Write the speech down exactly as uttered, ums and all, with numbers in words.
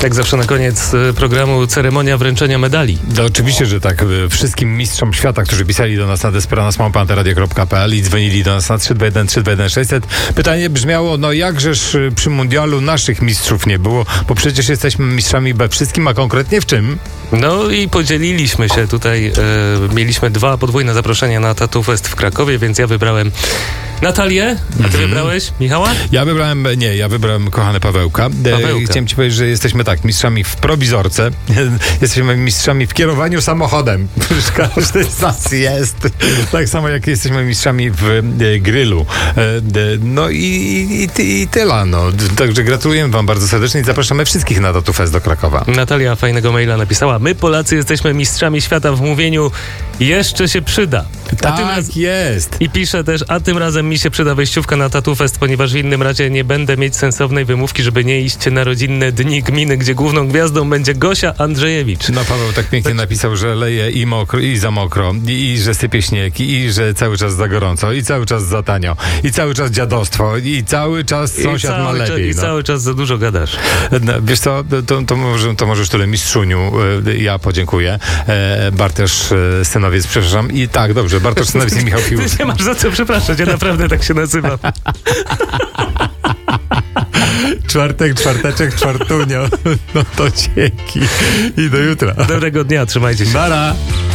Jak zawsze na koniec programu ceremonia wręczenia medali. No, oczywiście, że tak. Wszystkim mistrzom świata, którzy pisali do nas na desperans małpa anteradio kropka p l i dzwonili do nas na trzy dwa jeden trzy dwa jeden sześćset. Pytanie brzmiało, no jakżeż przy mundialu naszych mistrzów nie było, bo przecież jesteśmy mistrzami we wszystkim, a konkretnie w czym? No i podzieliliśmy się tutaj. E, mieliśmy dwa podwójne zaproszenia na Tattoo Fest w Krakowie, więc ja wybrałem Natalię, a ty mm-hmm. wybrałeś Michała? Ja wybrałem, nie, ja wybrałem kochane Pawełka. Pawełka. Chciałem ci powiedzieć, że jesteśmy tak, mistrzami w prowizorce, jesteśmy mistrzami w kierowaniu samochodem. Każdy z nas jest. Tak samo jak jesteśmy mistrzami w e, grillu. E, no i, i, i, i tyle, no. Także gratulujemy wam bardzo serdecznie i zapraszamy wszystkich na Tattoo Fest do Krakowa. Natalia fajnego maila napisała: my Polacy jesteśmy mistrzami świata w mówieniu jeszcze się przyda. A tak raz... jest. I pisze też, a tym razem mi się przyda wejściówka na Tattoo Fest, ponieważ w innym razie nie będę mieć sensownej wymówki, żeby nie iść na rodzinne dni gminy, gdzie główną gwiazdą będzie Gosia Andrzejewicz. No Paweł tak pięknie tak... napisał, że leje i mokro, i za mokro, i, i że sypie śnieg, i, i że cały czas za gorąco, i cały czas za tanio, i cały czas dziadostwo, i cały czas sąsiad ma lepiej. I no. cały czas za dużo gadasz. No, wiesz co, to, to, może, to możesz tyle mistrzuniu, ja podziękuję. Bartosz Synowiec, przepraszam. I tak, dobrze, Bartosz Synowiec i Michał Piłus. Ty nie masz za co przepraszać, ja naprawdę tak się nazywam. Czwartek, czwarteczek, czwartunio. No to dzięki. I do jutra. Dobrego dnia, trzymajcie się. Nara.